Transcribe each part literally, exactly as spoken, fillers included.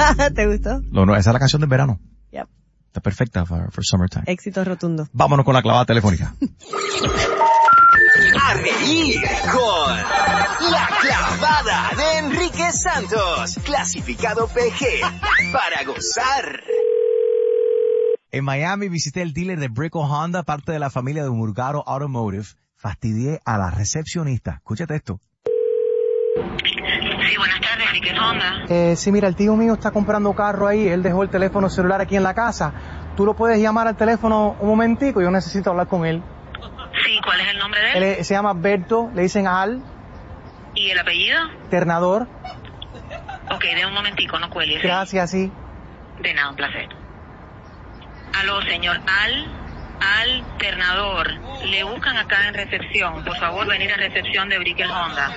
¿Te gustó? No, no, esa es la canción del verano. Yep. Está perfecta for, for summertime. Éxito rotundo. Vámonos con la clavada telefónica. A reír con La Clavada de Enrique Santos, clasificado P G, para gozar. En Miami visité el dealer de Brickell Honda, parte de la familia de Murgaro Automotive. Fastidié a la recepcionista. Escúchate esto. Sí, buenas tardes, Brickell Honda. Eh, sí, mira, el tío mío está comprando carro ahí. Él dejó el teléfono celular aquí en la casa. ¿Tú lo puedes llamar al teléfono un momentico? Yo necesito hablar con él. Sí, ¿cuál es el nombre de él? Él es- se llama Berto, le dicen Al, ¿Y el apellido? Ternador. Ok, de un momentico, no cuelgues. ¿sí? Gracias, sí. De nada, un placer. Aló, señor Al, alternador. Le buscan acá en recepción. Por favor, venir a recepción de Brickell Honda.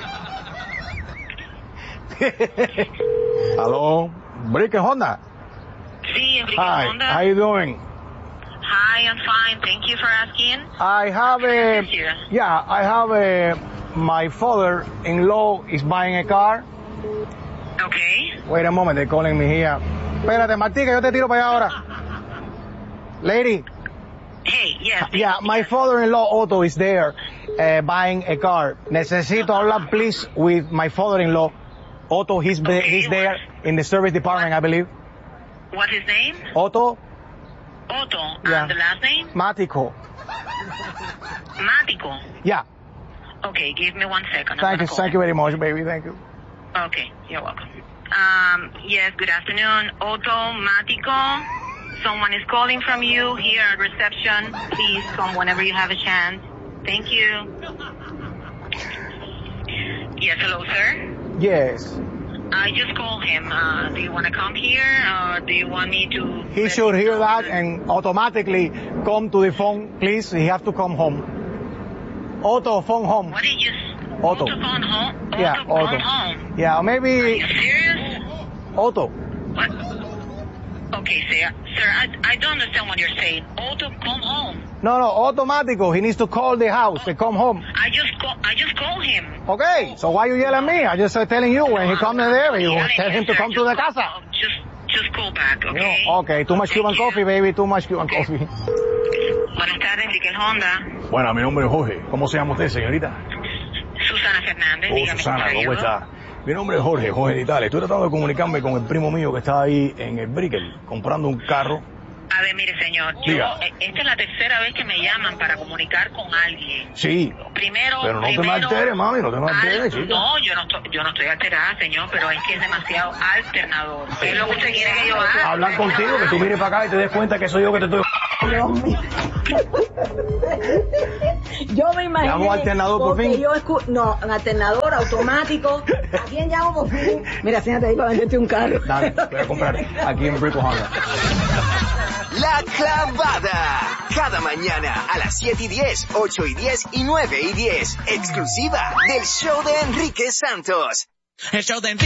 Hello, Brickell Honda. Sí, es Brickell Hi, Honda. how you doing? Hi, I'm fine. Thank you for asking. I have a, Here. yeah, I have a, my father-in-law is buying a car. Okay. Wait a moment, they're calling me here. Espérate, Martí, que yo te tiro para allá ahora. Lady, Hey, yes. yeah, my father-in-law Otto is there uh, buying a car. Necesito hablar, please, with my father-in-law. Otto, he's, be- Okay, he's there in the service department, I believe. What's his name? Otto Otto. Yeah. And the last name? Matico. Mático. Yeah, Okay, give me one second. I'm thank gonna you, call thank him. you very much, baby, thank you. Okay, you're welcome. Um, yes, good afternoon. Automático. Someone is calling from you here at reception. Please come whenever you have a chance. Thank you. Yes, hello, sir. Yes. I just called him. Uh, do you want to come here or do you want me to... He should hear that and automatically come to the phone, please. He have to come home. Otto, phone home. What did you... Otto. Otto phone home? Otto Yeah, phone Otto. home? Yeah, Are maybe you serious? Otto. What? Okay, sir. Sir, I, I don't understand what you're saying. Otto, come home. No, no, automatico. He needs to call the house to come home. I just call, I just called him. Okay, so why you yell at me? I just uh, telling you when he comes there, you Yelling tell him to sir. come to the Just- casa. oh, Just, just call back, You okay? know, okay, too much Thank Cuban you. coffee, baby, too much Cuban Okay. coffee. Buenas tardes, Brickell Honda. Bueno, mi nombre es Jorge. ¿Cómo se llama usted, señorita? Susana Fernández, Oh, dígame. Susana, ¿cómo le ¿cómo ayudo? está? Mi nombre es Jorge, Jorge Ditales. Estoy tratando de comunicarme con el primo mío que está ahí en el Brickell, comprando un carro. A ver, mire, señor, yo, Diga. eh, esta es la tercera vez que me llaman para comunicar con alguien. Sí, Primero, pero no te me primero, alteres, mami, no te me al- alteres, chica. No, yo no, estoy, yo no estoy alterada, señor, pero es que es demasiado alternador. ¿Qué es lo que usted quiere que yo haga? Hablar contigo, que tú mires para acá y te des cuenta que soy yo que te estoy... Yo me imagino. ¿Llamo alternador por fin? Yo escu- no, alternador automático. ¿A quién llamo por fin? Mira, siéntate ahí para venderte un carro. Dale, voy a comprar aquí en Brickell Honda. La Clavada. Cada mañana a las siete y diez, ocho y diez y nueve y diez. Exclusiva del show de Enrique Santos. El show de Enrique